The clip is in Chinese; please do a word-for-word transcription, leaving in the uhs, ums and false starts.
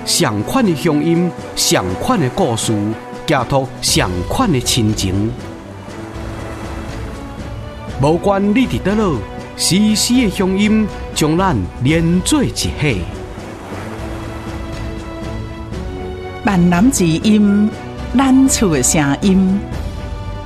上款的乡音，上款的故事，寄托上款的亲情。无管你伫倒落，时时的乡音将咱连做一体。 万南之音，咱厝的声音。